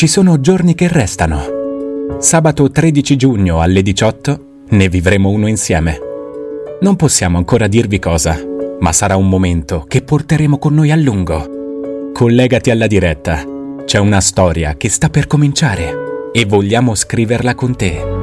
ci sono giorni che restano. Sabato 13 giugno alle 18 ne vivremo uno insieme. Non possiamo ancora dirvi cosa, ma sarà un momento che porteremo con noi a lungo. Collegati alla diretta. C'è una storia che sta per cominciare e vogliamo scriverla con te.